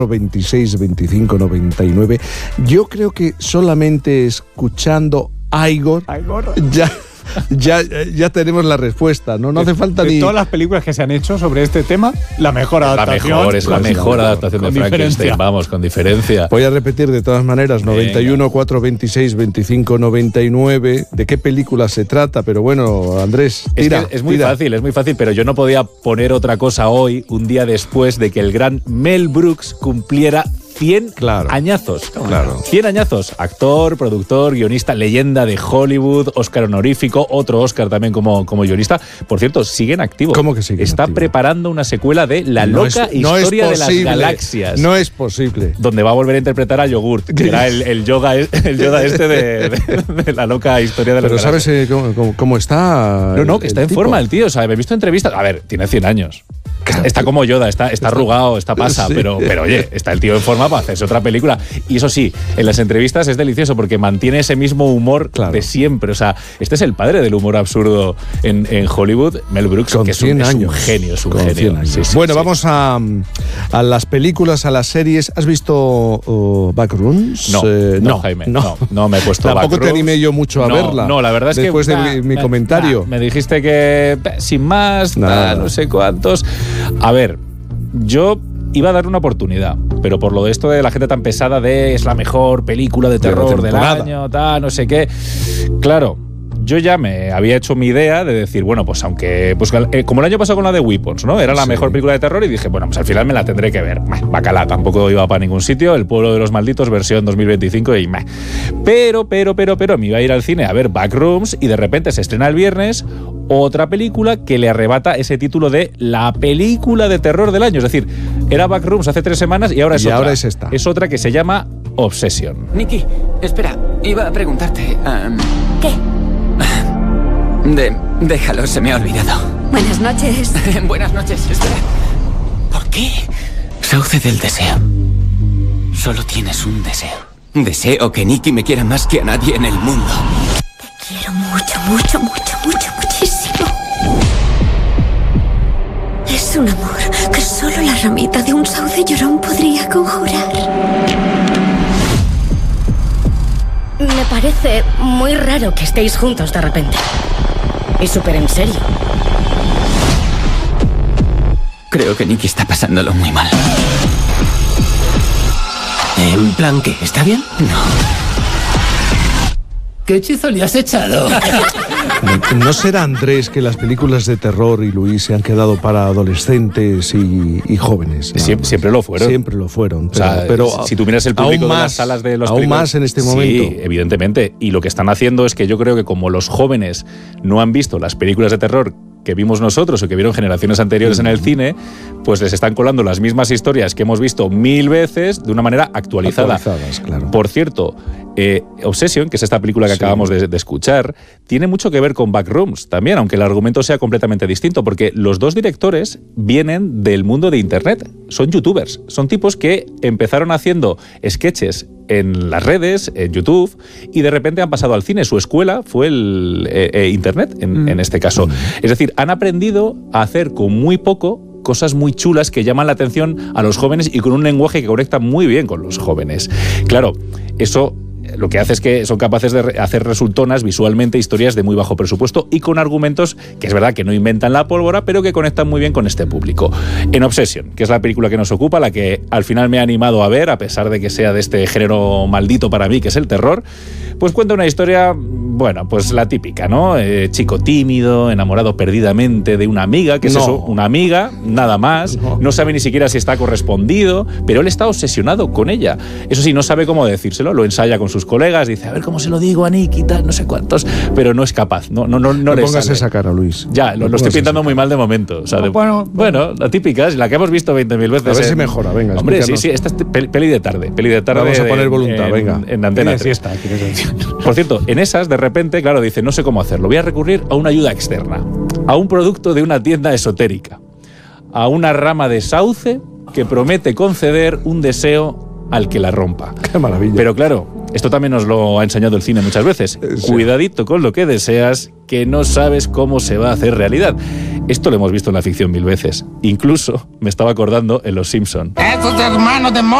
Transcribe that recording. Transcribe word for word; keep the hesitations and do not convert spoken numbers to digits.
veintiséis veinticinco noventa y nueve. Yo creo que solamente escuchando Igor, Igor. ya... Ya, ya tenemos la respuesta, ¿no? No hace falta de ni... De todas las películas que se han hecho sobre este tema, la mejor adaptación. La mejor, es la mejor adaptación de Frankenstein, vamos, con diferencia. Voy a repetir de todas maneras, noventa y uno, cuatro veintiséis veinticinco noventa y nueve, de qué película se trata, pero bueno, Andrés, tira. Es, que es muy tira. fácil, es muy fácil, pero yo no podía poner otra cosa hoy, un día después de que el gran Mel Brooks cumpliera cien claro, añazos. Claro. cien añazos. Actor, productor, guionista, leyenda de Hollywood, Oscar honorífico, otro Oscar también como, como guionista. Por cierto, sigue en activo. ¿Cómo que sigue en Está activo? preparando una secuela de La no loca es, no historia es posible, de las galaxias. No es posible. Donde va a volver a interpretar a Yogurt, que era el, el, yoga, el Yoda este de, de, de La loca historia de las Pero galaxias. ¿sabes eh, cómo, cómo, cómo está? No, no, que está en tipo? forma el tío. O sea, me he visto entrevistas. A ver, tiene cien años. Claro. Está como Yoda, está, está arrugado, está pasa, sí. pero, pero oye, está el tío en forma para hacerse otra película. Y eso sí, en las entrevistas es delicioso porque mantiene ese mismo humor claro. de siempre. O sea, este es el padre del humor absurdo en, en Hollywood, Mel Brooks, con que es un, cien años. es un genio, es un con genio. Sí, sí, bueno, sí. vamos a, a las películas, a las series. ¿Has visto uh, Backrooms? No, eh, no, no, Jaime, no. no, no me he puesto Tampoco Backrooms. te animé yo mucho a no, verla. No, la verdad es después que... Después de nah, mi, mi me, comentario. Nah, me dijiste que sin más, nah, no sé cuántos... A ver... Yo iba a dar una oportunidad, pero por lo de esto de la gente tan pesada de es la mejor película de terror del año, tal, no sé qué. Claro, yo ya me había hecho mi idea de decir, bueno, pues aunque... pues eh, como el año pasado con la de Weapons, ¿no? Era la sí. mejor película de terror y dije, bueno, pues al final me la tendré que ver. Meh, bacala, tampoco iba para ningún sitio. El pueblo de los malditos, versión dos mil veinticinco y meh. Pero, pero, pero, pero, me iba a ir al cine a ver Backrooms y de repente se estrena el viernes otra película que le arrebata ese título de la película de terror del año. Es decir, era Backrooms hace tres semanas y ahora es y otra. ahora es esta. Es otra que se llama Obsession. Nicky, espera, iba a preguntarte... Um... ¿Qué? De, déjalo, se me ha olvidado. Buenas noches. Buenas noches, espera. ¿Por qué? Sauce del deseo. Solo tienes un deseo. Deseo que Nicky me quiera más que a nadie en el mundo. Te quiero mucho, mucho, mucho, mucho, muchísimo. Es un amor que solo la ramita de un sauce llorón podría conjurar. Me parece muy raro que estéis juntos de repente. Y súper en serio. Creo que Nicky está pasándolo muy mal. ¿En plan qué? ¿Está bien? No. ¿Qué hechizo le has echado? ¿No será, Andrés, que las películas de terror y Luis se han quedado para adolescentes y, y jóvenes? Siempre, siempre lo fueron. Siempre lo fueron. Pero, o sea, pero si tú miras el público de las salas de los aún películas, más en este momento. Sí, evidentemente. Y lo que están haciendo es que yo creo que como los jóvenes no han visto las películas de terror que vimos nosotros o que vieron generaciones anteriores mm. en el cine, pues les están colando las mismas historias que hemos visto mil veces de una manera actualizada. Actualizadas, claro. Por cierto, eh, Obsession, que es esta película que sí. acabamos de, de escuchar, tiene mucho que ver con Backrooms también, aunque el argumento sea completamente distinto, porque los dos directores vienen del mundo de Internet, son youtubers, son tipos que empezaron haciendo sketches en las redes, en YouTube, y de repente han pasado al cine. Su escuela fue el eh, eh, Internet, en, mm. en este caso. Mm. Es decir, han aprendido a hacer con muy poco cosas muy chulas que llaman la atención a los jóvenes y con un lenguaje que conecta muy bien con los jóvenes. Claro, eso lo que hace es que son capaces de hacer resultonas visualmente historias de muy bajo presupuesto y con argumentos que es verdad que no inventan la pólvora, pero que conectan muy bien con este público. En Obsession, que es la película que nos ocupa, la que al final me ha animado a ver, a pesar de que sea de este género maldito para mí, que es el terror, pues cuenta una historia, bueno, pues la típica, ¿no? Eh, chico tímido, enamorado perdidamente de una amiga, que es no. eso, una amiga, nada más, no. no sabe ni siquiera si está correspondido, pero él está obsesionado con ella. Eso sí, no sabe cómo decírselo, lo ensaya con sus colegas, dice, a ver cómo se lo digo a Nick y tal, no sé cuántos, pero no es capaz, no, no, no, no, no le pongas sale. esa cara, Luis. Ya, lo, lo estoy pintando muy mal de momento. O sea, no, de, bueno, bueno, la típica, la que hemos visto veinte mil veces. A ver en, si mejora, venga. Hombre, explícanos. sí, sí, esta es peli, peli de tarde, peli de tarde. Vamos a poner de, voluntad, en, venga. En Antena tres. Siesta, Por cierto, en esas, de repente, claro, dice, no sé cómo hacerlo, voy a recurrir a una ayuda externa, a un producto de una tienda esotérica, a una rama de sauce que promete conceder un deseo al que la rompa. ¡Qué maravilla! Pero claro, esto también nos lo ha enseñado el cine muchas veces. Sí. Cuidadito con lo que deseas, que no sabes cómo se va a hacer realidad. Esto lo hemos visto en la ficción mil veces. Incluso me estaba acordando en Los Simpson. ¡Esos hermanos de